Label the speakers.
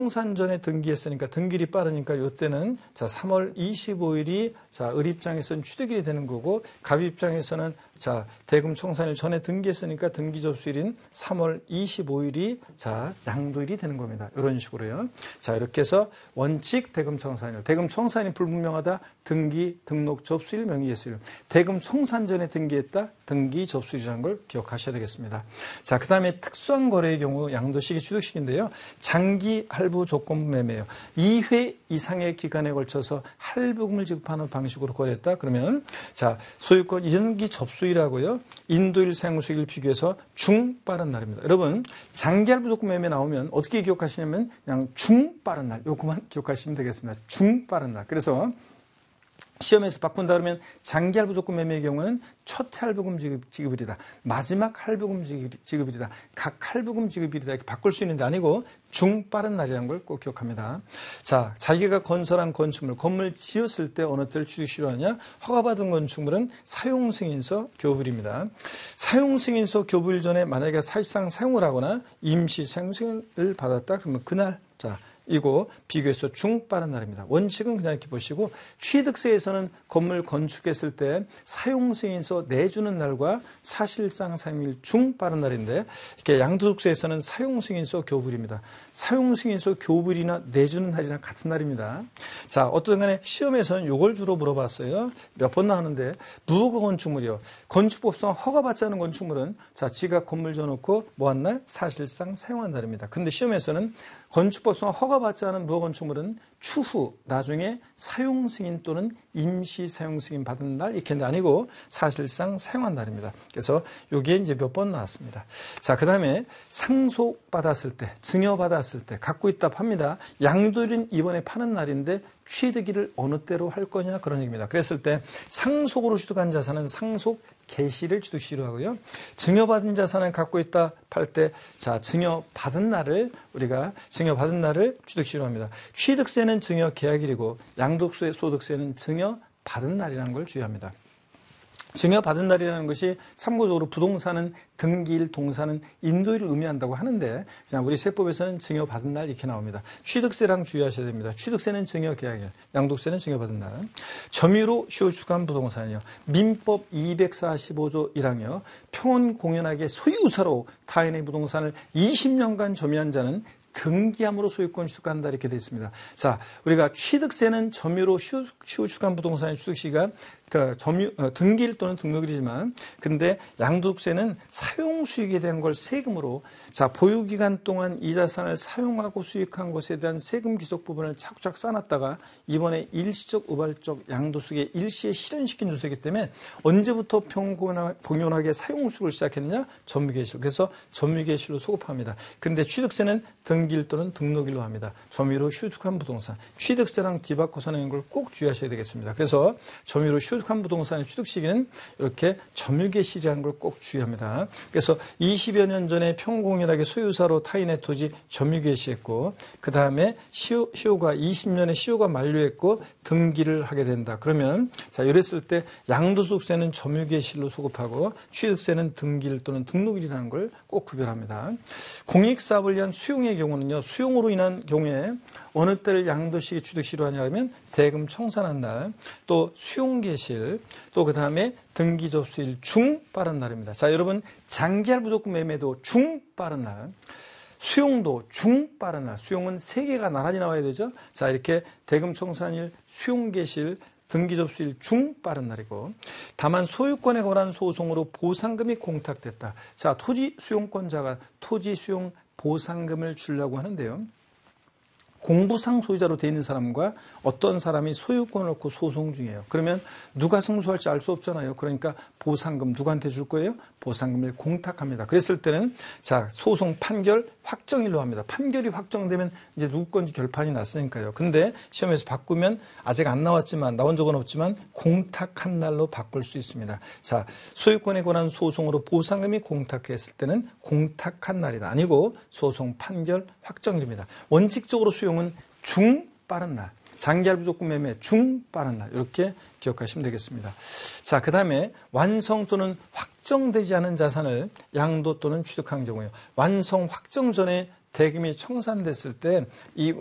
Speaker 1: 청산 전에 등기했으니까 등기일이 빠르니까 이때는 자 3월 25일이 자 을 입장에서는 취득일이 되는 거고 갑 입장에서는 자 대금 청산일 전에 등기했으니까 등기 접수일인 3월 25일이 자 양도일이 되는 겁니다. 이런 식으로요. 자 이렇게 해서 원칙 대금 청산일, 대금 청산이 불분명하다 등기 등록 접수일 명의예수일, 대금 청산 전에 등기했다 등기 접수일이라는 걸 기억하셔야 되겠습니다. 자 그다음에 특수한 거래의 경우 양도식이 취득식인데요. 장기 할부 조건부 매매예요. 2회 이상의 기간에 걸쳐서 할부금을 지급하는 방식으로 거래했다. 그러면 자 소유권 연기 접수일하고요. 인도일 사용수일 비교해서 중빠른 날입니다. 여러분 장기 할부 조건 매매 나오면 어떻게 기억하시냐면 그냥 중빠른 날 요거만 기억하시면 되겠습니다. 중빠른 날. 그래서 시험에서 바꾼다 그러면 장기 할부 조건 매매의 경우는 첫 할부금 지급일이다. 마지막 할부금 지급일이다. 각 할부금 지급일이다. 이렇게 바꿀 수 있는 게 아니고 중빠른 날이라는 걸 꼭 기억합니다. 자, 자기가 건설한 건축물, 건물 지었을 때 어느 때를 취득시로 하냐? 허가받은 건축물은 사용승인서 교부일입니다. 사용승인서 교부일 전에 만약에 사실상 사용을 하거나 임시 사용승인을 받았다. 그러면 그날 자 이거 비교해서 중빠른 날입니다. 원칙은 그냥 이렇게 보시고 취득세에서는 건물 건축했을 때 사용승인서 내주는 날과 사실상 사용일 중빠른 날인데 이렇게 양도소득세에서는 사용승인서 교부일입니다. 사용승인서 교부일이나 내주는 날이나 같은 날입니다. 자 어떤 간에 시험에서는 이걸 주로 물어봤어요. 몇 번 나오는데 무허가 건축물이요. 건축법상 허가받지 않은 건축물은 자 지가 건물 지어놓고 뭐한 날? 사실상 사용한 날입니다. 근데 시험에서는 건축법상 허가받지 않은 무허가 건축물은 추후 나중에 사용승인 또는 임시 사용승인 받은 날 이렇게 아니고 사실상 사용한 날입니다. 그래서 여기에 이제 몇 번 나왔습니다. 자, 그 다음에 상속받았을 때, 증여받았을 때 갖고 있다 팝니다. 양도일은 이번에 파는 날인데 취득일을 어느 때로 할 거냐 그런 얘기입니다. 그랬을 때 상속으로 취득한 자산은 상속 개시를 취득시로 하고요. 증여받은 자산을 갖고 있다 팔 때 자 증여받은 날을 우리가 증여받은 날을 취득시로 합니다. 취득세는 증여 계약일이고 양도소득 소득세는 증여받은 날이라는 걸 주의합니다. 증여받은 날이라는 것이 참고적으로 부동산은 등기일, 동산은 인도일을 의미한다고 하는데 우리 세법에서는 증여받은 날 이렇게 나옵니다. 취득세랑 주의하셔야 됩니다. 취득세는 증여계약일, 양도세는 증여받은 날. 점유로 시효취득한 부동산이요. 민법 245조 1항이요. 평온공연하게 소유사로 타인의 부동산을 20년간 점유한 자는 등기함으로 소유권 취득한다 이렇게 되어 있습니다. 자, 우리가 취득세는 점유로 시효취득한 부동산의 취득시가 등기일 또는 등록일이지만 근데 양도세는 사용 수익에 대한 걸 세금으로 자 보유기간 동안 이 자산을 사용하고 수익한 것에 대한 세금 기속 부분을 차곡차곡 쌓아놨다가 이번에 일시적 우발적 양도수익에 일시에 실현시킨 조세이기 때문에 언제부터 평공연하게 사용 수익을 시작했느냐? 점유개시일. 그래서 점유개시일로 소급합니다. 근데 취득세는 등기일 또는 등록일로 합니다. 점유로 취득한 부동산. 취득세랑 뒤바꿔서 내는 걸 꼭 주의하셔야 되겠습니다. 그래서 점유로 취득한 부동산의 취득 시기는 이렇게 점유개시일이라는 걸 꼭 주의합니다. 그래서 20여 년 전에 평공연하게 소유사로 타인의 토지 점유개시했고 그 다음에 시효가 20년에 시효가 만료했고 등기를 하게 된다. 그러면 자 이랬을 때 양도소득세는 점유개시일로 소급하고 취득세는 등기일 또는 등록일이라는 걸 꼭 구별합니다. 공익사업을 위한 수용의 경우는요. 수용으로 인한 경우에 어느 때를 양도시기 취득시로 하냐 하면 대금 청산한 날, 또 수용개시일, 또 그 다음에 등기접수일 중 빠른 날입니다. 자, 여러분 장기할부 조건 매매도 중 빠른 날, 수용도 중 빠른 날, 수용은 3개가 나란히 나와야 되죠. 자, 이렇게 대금 청산일, 수용개시일, 등기접수일 중 빠른 날이고 다만 소유권에 관한 소송으로 보상금이 공탁됐다. 자, 토지 수용권자가 토지 수용 보상금을 주려고 하는데요. 공부상 소유자로 되어 있는 사람과 어떤 사람이 소유권을 놓고 소송 중이에요. 그러면 누가 승소할지 알 수 없잖아요. 그러니까 보상금 누구한테 줄 거예요? 보상금을 공탁합니다. 그랬을 때는 자 소송 판결 확정일로 합니다. 판결이 확정되면 이제 누구 건지 결판이 났으니까요. 근데 시험에서 바꾸면 아직 안 나왔지만 나온 적은 없지만 공탁한 날로 바꿀 수 있습니다. 자 소유권에 관한 소송으로 보상금이 공탁했을 때는 공탁한 날이다. 아니고 소송 판결 확정일입니다. 원칙적으로 수용은 중 빠른 날. 장기할부 조건 매매 중 빠른 날 이렇게 기억하시면 되겠습니다. 자, 그 다음에 완성 또는 확정되지 않은 자산을 양도 또는 취득한 경우요. 완성 확정 전에 대금이 청산됐을 때 이